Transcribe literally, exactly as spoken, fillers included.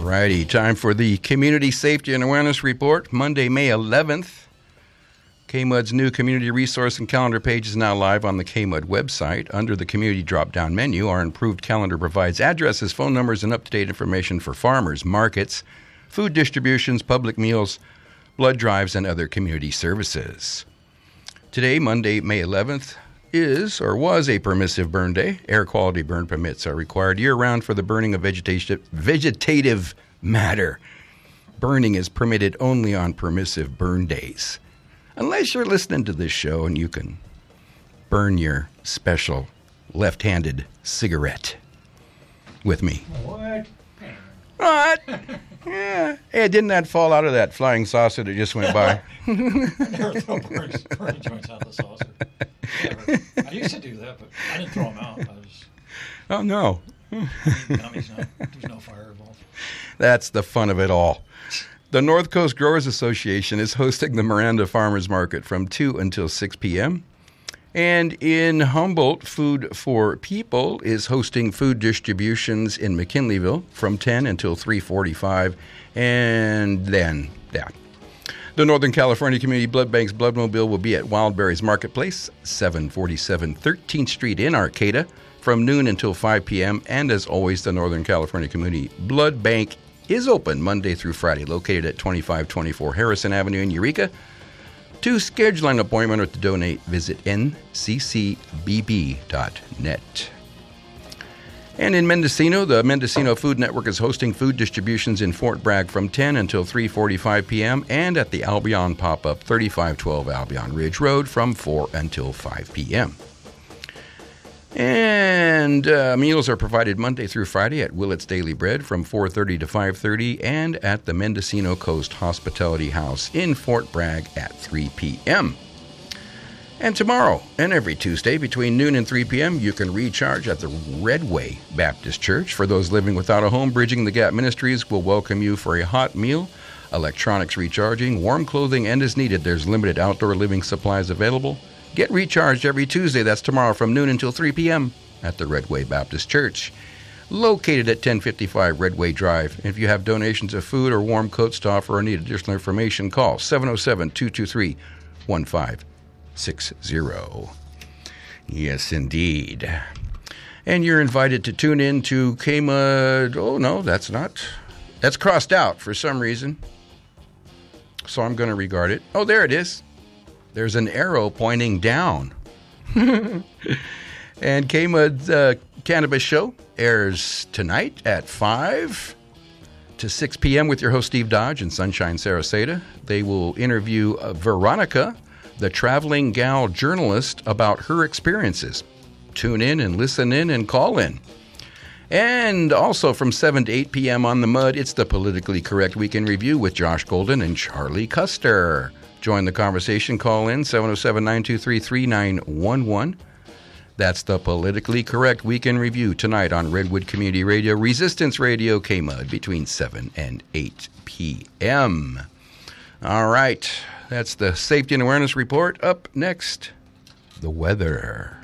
righty, time for the Community Safety and Awareness Report, Monday, May eleventh. K M U D's new community resource and calendar page is now live on the K M U D website. Under the community drop-down menu, our improved calendar provides addresses, phone numbers, and up-to-date information for farmers, markets, food distributions, public meals, blood drives, and other community services. Today, Monday, May eleventh, is or was a permissive burn day. Air quality burn permits are required year-round for the burning of vegetative, vegetative matter. Burning is permitted only on permissive burn days. Unless you're listening to this show and you can burn your special left-handed cigarette with me. What? What? Yeah. Hey, didn't that fall out of that flying saucer that just went by? I never throw burn, burn joints out of the saucer. Never. I used to do that, but I didn't throw them out. I was, Oh, no. dummies, no, there's no fire involved. That's the fun of it all. The North Coast Growers Association is hosting the Miranda Farmers Market from two until six p.m. And in Humboldt, Food for People is hosting food distributions in McKinleyville from ten until three forty-five. And then, yeah. The Northern California Community Blood Bank's Bloodmobile will be at Wildberries Marketplace, seven forty-seven thirteenth Street in Arcata, from noon until five p.m. And as always, the Northern California Community Blood Bank is open Monday through Friday, located at twenty-five twenty-four Harrison Avenue in Eureka. To schedule an appointment or to donate, visit N C C B B dot net. And in Mendocino, the Mendocino Food Network is hosting food distributions in Fort Bragg from ten until three forty-five p.m. and at the Albion Pop-Up, thirty-five twelve Albion Ridge Road from four until five p.m. And uh, meals are provided Monday through Friday at Willett's Daily Bread from four thirty to five thirty and at the Mendocino Coast Hospitality House in Fort Bragg at three p.m. And tomorrow and every Tuesday between noon and three p.m. you can recharge at the Redway Baptist Church. For those living without a home, Bridging the Gap Ministries will welcome you for a hot meal, electronics recharging, warm clothing, and as needed, there's limited outdoor living supplies available. Get recharged every Tuesday, that's tomorrow, from noon until three p.m. at the Redway Baptist Church, located at ten fifty-five Redway Drive. If you have donations of food or warm coats to offer or need additional information, call seven oh seven, two two three, one five six zero. Yes, indeed. And you're invited to tune in to K M U D. Oh, no, that's not. That's crossed out for some reason. So I'm going to regard it. Oh, there it is. There's an arrow pointing down. And K M U D's uh, Cannabis Show airs tonight at five to six p.m. with your host Steve Dodge and Sunshine Sarasota. They will interview uh, Veronica, the traveling gal journalist, about her experiences. Tune in and listen in and call in. And also from seven to eight p.m. on the Mud, it's the Politically Correct Weekend Review with Josh Golden and Charlie Custer. Join the conversation. Call in seven oh seven, nine two three, three nine one one. That's the Politically Correct Weekend Review tonight on Redwood Community Radio, Resistance Radio, K M U D, between seven and eight p.m. All right. That's the Safety and Awareness Report. Up next, the weather.